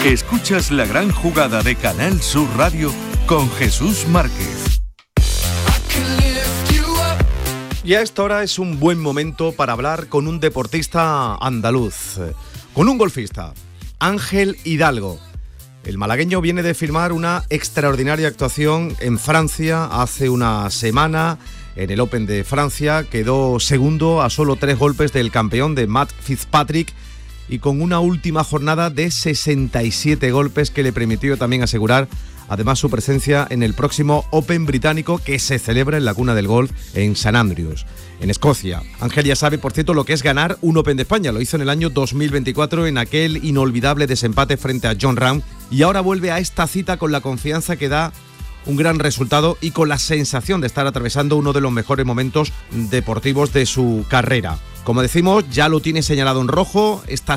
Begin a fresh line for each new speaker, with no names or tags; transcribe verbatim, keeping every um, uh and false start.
Escuchas La Gran Jugada de Canal Sur Radio con Jesús Márquez.
Y a esta hora es un buen momento para hablar con un deportista andaluz, con un golfista, Ángel Hidalgo. El malagueño viene de firmar una extraordinaria actuación en Francia hace una semana. En el Open de Francia quedó segundo a solo tres golpes del campeón de Matt Fitzpatrick y con una última jornada de sesenta y siete golpes que le permitió también asegurar además su presencia en el próximo Open británico que se celebra en la cuna del golf en St Andrews, en Escocia. Ángel ya sabe, por cierto, lo que es ganar un Open de España. Lo hizo en el año dos mil veinticuatro en aquel inolvidable desempate frente a Jon Rahm y ahora vuelve a esta cita con la confianza que da un gran resultado y con la sensación de estar atravesando uno de los mejores momentos deportivos de su carrera. Como decimos, ya lo tiene señalado en rojo, esta